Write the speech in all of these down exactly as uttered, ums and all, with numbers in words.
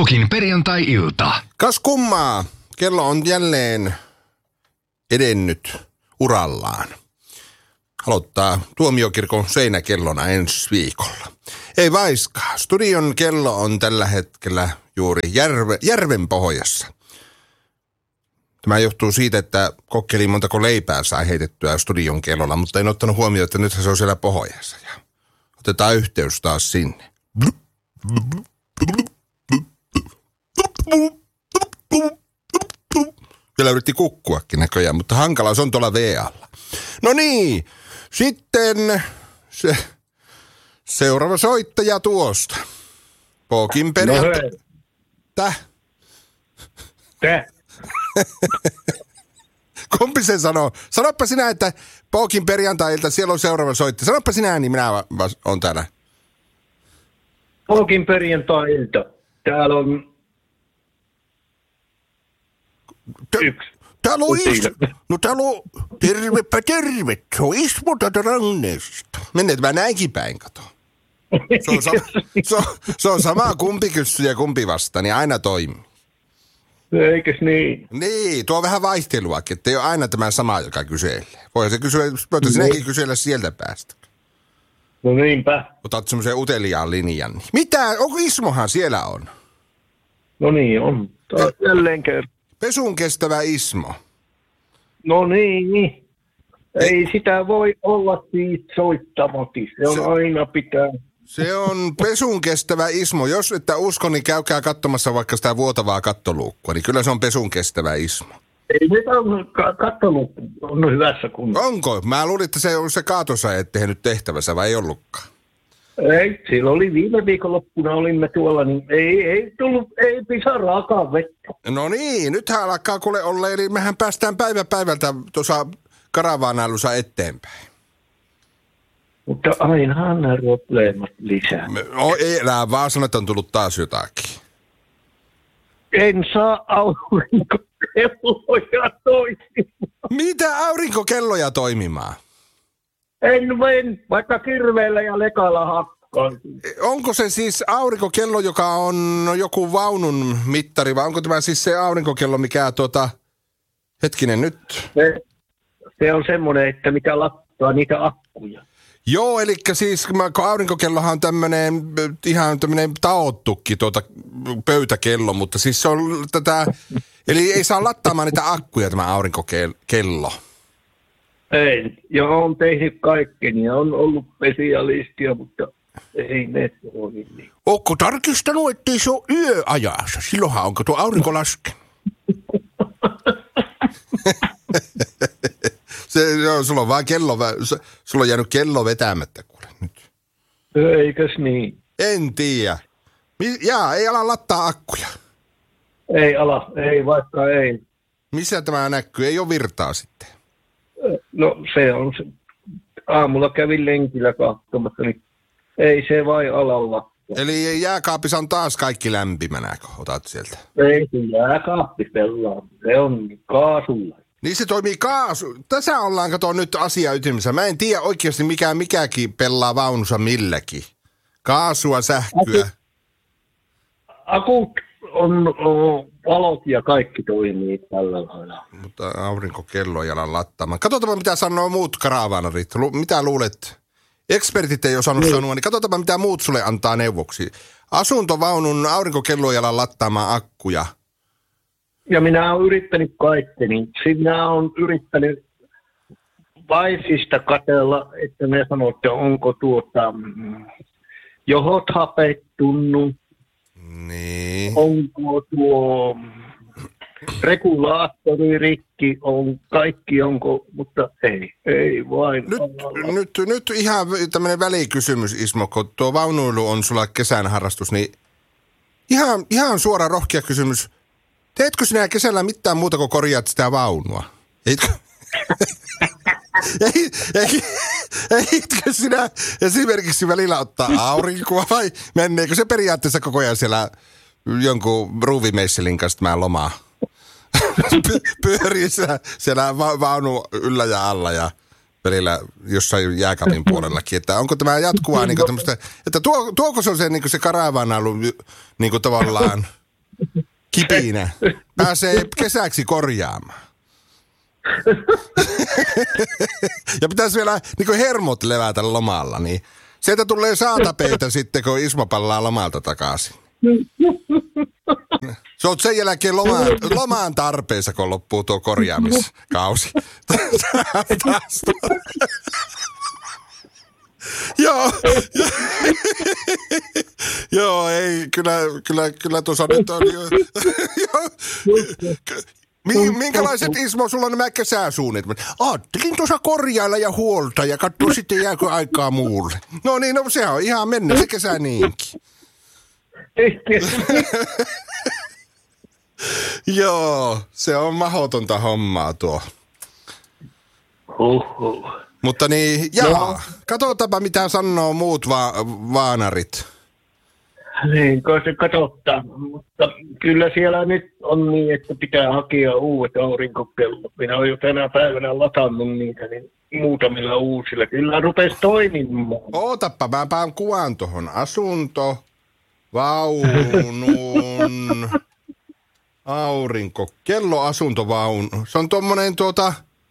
Pokin perjantai-ilta. Kas kummaa, kello on jälleen edennyt urallaan. Aloittaa tuomiokirkon seinäkellona ensi viikolla. Ei vaiskaan, studion kello on tällä hetkellä juuri järve, järven pohjassa. Tämä johtuu siitä, että kokeilin montako leipää sai heitettyä studion kellolla, mutta en ottanut huomioon, että nythän se on siellä pohjassa. Ja otetaan yhteys taas sinne. Vielä yritti kukkuakin näköjään, mutta hankala se on tuolla V-alla. No niin, sitten se seuraava soittaja tuosta. Pokin perjantai. No Täh? Täh? Kumpi sen sanoo? Sanoppa sinä, että Pokin perjantailta siellä on seuraava soittaja. Sanoppa sinä, niin minä on täällä. Pokin perjantai-ilta. Täällä on Tä, yksi. täällä on Ismo. No täällä on, tervepä terve. Se on Ismo tätä Rannesta. Menneet mä näinkin päin, kato. Se on, sama, se, on, se on sama kumpi kyssy ja kumpi vasta, niin aina toimii. Eikös niin? Niin, tuo on vähän vaihteluakin, että ei ole aina tämä sama, joka kyselee. Voihan se kysyä, voitaisiin sinäkin kysellä sieltä päästä. No niinpä. Otat semmoisen uteliaan linjan. Mitä, onko Ismohan siellä on? No niin on. Taas jälleen kerran. Pesun kestävä Ismo. No niin. Ei sitä voi olla siitä soittamatta. Se on Se- aina pitää. Se on pesun kestävä Ismo. Jos ette usko, niin käykää katsomassa vaikka sitä vuotavaa kattoluukkua. Niin kyllä se on pesun kestävä Ismo. Ei sitä on ka- kattonut. On hyvässä kunnossa. Onko? Mä luulin, että se on se kaatosa, et tehnyt tehtävänsä, vai ei ollutkaan? Ei, siellä oli viime viikonloppuna olimme tuolla, niin ei, ei tullut, ei pisaraakaan vettä. No niin, nythän alkaa kuule olla, eli mehän päästään päivä päivältä tuossa karavaanailussa eteenpäin. Mutta ainahan nämä probleemat lisää. Me, o, ei, älä vaan sano, että on tullut taas jotakin. En saa aurinkokelloja toimimaan. Mitä aurinkokelloja toimimaan? En vain, vaikka kirveellä ja lekalla hakkaan. Onko se siis aurinkokello, joka on joku vaunun mittari, vai onko tämä siis se aurinkokello, mikä tuota, hetkinen nyt? Se, se on semmoinen, että mikä lattaa niitä akkuja. Joo, eli siis kun aurinkokellohan on tämmöinen ihan tämmöinen taottukki tuota pöytäkello, mutta siis se on tätä, eli ei saa lattaamaan niitä akkuja tämä aurinkokello. Ei, ja on tehnyt kaikkeni ja on ollut spesialistia, mutta ei ne toimi niin. Ootko tarkistanut, ettei se ole yöajassa? Silloinhan onko tuo aurinko laskenut? se, joo, sulla on vaan kello, vä- sulla on jäänyt kello vetämättä kuule nyt. Eikös niin? En tiedä. Mi- jaa, ei ala lattaa akkuja. Ei ala, ei vaikka ei. Missä tämä näkyy? Ei ole virtaa sitten. No se on se. Aamulla kävin lenkillä katsomassa, niin ei se vai alalla. Eli jääkaapissa on taas kaikki lämpimänä, kun otat sieltä. Ei se jääkaappi pelaa, se on kaasulla. Niin se toimii kaasu. Tässä ollaan, kato nyt asia ytimessä. Mä en tiedä oikeasti mikä mikäkin pelaa vaunussa milläkin. Kaasua, sähköä. Akut on, on valot ja kaikki toimii tällä lailla. Mutta aurinkokello ei ala lattaamaan. Katsotaan mitä sanoo muut karavaanarit. Lu- mitä luulet? Ekspertit ei osannut Niin. sanoa, niin katsotaan mitä muut sulle antaa neuvoksi. Asuntovaunun aurinkokello ei ala lattaamaan akkuja. Ja minä olen yrittänyt kaikkeni. Minä olen yrittänyt vaisista katsella, että ne sanoo, että onko tuota mm, johot hapettunut, Niin. onko tuo regulaattori rikki, on kaikki onko, mutta ei, ei vain. Nyt, nyt, nyt ihan tämmöinen välikysymys, Ismo, kun tuo vaunuilu on sulla kesän harrastus, niin ihan, ihan suora rohkea kysymys. Teetkö sinä kesällä mitään muuta kuin korjaat sitä vaunua? Eitkö? ei, ei, eitkö sinä esimerkiksi välillä ottaa aurinkoa vai menneekö se periaatteessa koko ajan siellä jonkun ruuvimeisselin kanssa tämä lomaa? Py- pyörii siellä, siellä va- vaunu yllä ja alla ja välillä jossain jääkaapin puolellakin. Että onko tämä jatkuvaa niin tämmöistä, että tuo, tuoko se on se, niin se karavaanailu niin tavallaan kipinä. Pääsee kesäksi korjaamaan. Ja pitäisi vielä niin kuin hermot levätä lomalla, niin sieltä tulee saatapeitä sitten, kun Ismo palaa lomalta takaisin. Sä oot sen jälkeen lomaan, lomaan tarpeessa, kun loppuu tuo korjaamiskausi. Joo. Joo, ei, kyllä, kyllä, kyllä tuossa nyt on jo. Minkälaiset, Ismo, sulla on nämä kesäsuunnitelmat? Ajattelin tuossa korjailla ja huolta ja katsoa sitten jääkö aikaa muulle. No niin, no se on ihan mennyt se kesä niinkin. Joo, se on mahdotonta hommaa tuo. Huhhuh. Mutta niin, jaa, no. Katsotaanpa mitä sanoo muut va- vaanarit. Niin, kun se katsotaan. Mutta kyllä siellä nyt on niin, että pitää hakea uudet aurinkokellot. Minä olen jo tänä päivänä latannut niitä niin muutamilla uusilla. Kyllä rupesi toimimaan. Ootappa, mä pään kuvaan tuohon asunto, vaunun, aurinkokello, asuntovaunu. Se on tommonen tuota...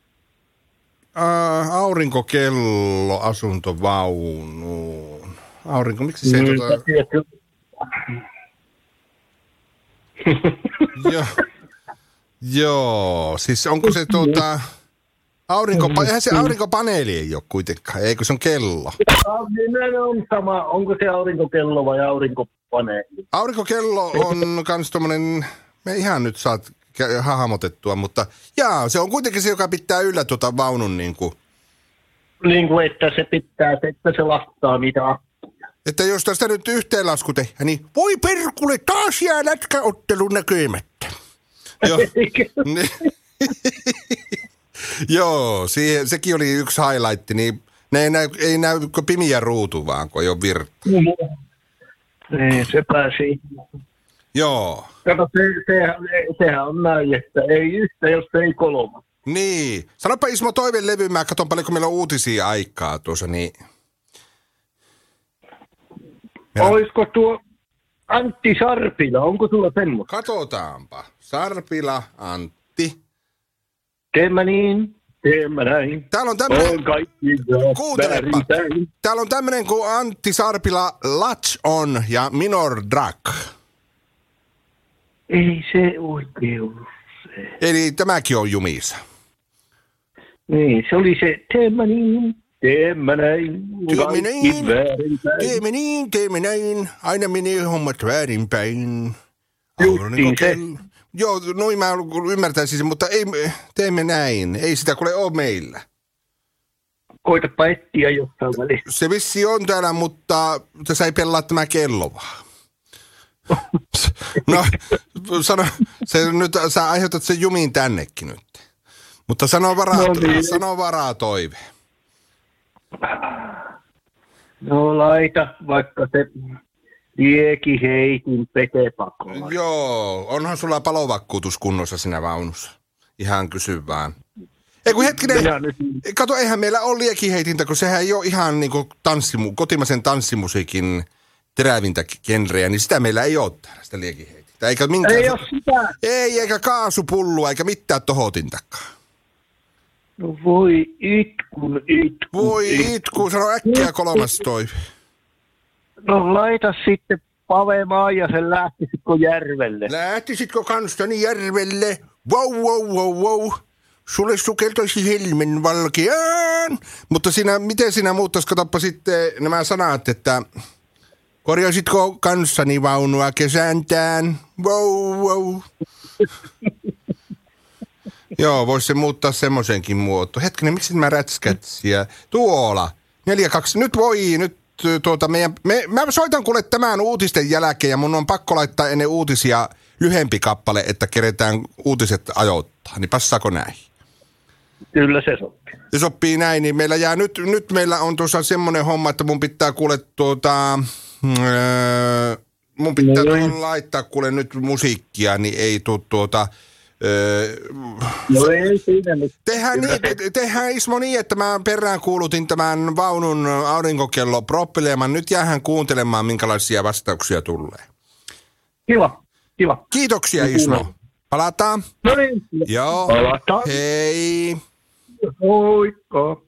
Äh, aurinkokello asuntovaunuun. Aurinko, miksi se ei mm, tuota... Joo. Joo, siis onko se tuota... Aurinko, eihän se aurinkopaneeli ei ole kuitenkaan, eikö se on kello? Ne on sama, onko se aurinkokello vai aurinkopaneeli? Aurinkokello on kans tommonen, me ihan nyt saat hahmotettua, mutta jaa, se on kuitenkin se, joka pitää yllä tuota vaunun niinku. Niin kuin, että se pitää, että se lastaa niitä akkuja. Että jos tästä nyt yhteenlasku tehdään, niin voi perkule, taas jää lätkäottelun näkymättä. Joo. Joo, siihen, sekin oli yksi highlight, niin ne ei näy, ei näy kuin pimiä ruutu vaan, kun ei ole virta. Niin, se pääsi. Joo. Kato, se, se, sehän on näin, että ei yhtä, jos ei kolma. Niin. Sanopa Ismo toiveen levy, mä katson paljonko meillä on uutisia aikaa tuossa, niin... Meillä... Olisiko tuo Antti Sarpila, onko sulla semmoista? Katsotaanpa. Sarpila, Antti. Teemmä niin, teemmä näin. Täällä on tämmönen... On kaikki kuuntelepa. Täällä on tämmönen kuin Antti Sarpila, Latch On ja Minor Drag. Ei se oikein ollut se. Eli tämäkin on jumissa. Niin, se oli se teemmä niin, teemmä näin. Teemme niin, teemme niin, teemme näin. Aina menee hommat väärinpäin. Justiin se. Joo, noin mä ymmärtäisin, mutta ei, teemme näin. Ei sitä kuule ole meillä. Koitapa etsiä jostain välissä. Se vissi on täällä, mutta tässä ei pelaa tämä kello vaan. No, sano, se nyt, sä aiheutat sen jumin tännekin nyt. Mutta sano varaa, no niin. Sano varaa toive. No laita vaikka se lieki heitin petepakoon. Joo, onhan sulla palovakkuutus kunnossa siinä vaunussa. Ihan kysy vaan. Ei kun hetkinen, kato, eihän meillä ole liekiheitintä, kun sehän ei ole ihan niin kuin tanssimu, kotimaisen tanssimusiikin terävintä genreä, niin sitä meillä ei ole täällä, sitä liekiheitintä. Eikä minkään... Ei ole sitä. Ei, eikä kaasupullua, eikä mitään tohotintakaan. No voi itkun, itkun. Voi itkun, sano äkkiä kolmas toive. No laita sitten pavemaan ja sen lähtisitkö järvelle? Lähtisitkö kanssani järvelle? Wow, wow, wow, wow. Sulle sukeltaisi helmen valkeaan. Mutta sinä, miten sinä muuttaisi, katoppa sitten nämä sanat, että korjaisitko kanssani vaunua kesäntään? Wow, wow. Joo, voisi se muuttaa semmoisenkin muoto. Hetkinen, miksi mä rätskätsiä? Tuolla. Neljä, kaksi. Nyt voi, nyt tuota meidän... Me, mä soitan kuule tämän uutisten jälkeen ja mun on pakko laittaa ennen uutisia lyhempi kappale, että keretään uutiset ajoittaa. Niin passaako näin? Kyllä se sopii. Se sopii näin, niin meillä jää nyt, nyt meillä on tuossa semmoinen homma, että mun pitää kuule tuota... Öö, mun pitää no, tuohon laittaa kuule nyt musiikkia, niin ei tuu tuota... Öö, no ei siinä nyt. Tehdään, niin, te, tehdään Ismo niin, että mä perään kuulutin tämän vaunun aurinkokello proppileeman. Nyt jäähän kuuntelemaan, minkälaisia vastauksia tulee. Kiva. kiva. Kiitoksia Ismo. Palataan. No niin. Joo. Palataan. Hei. Moikka.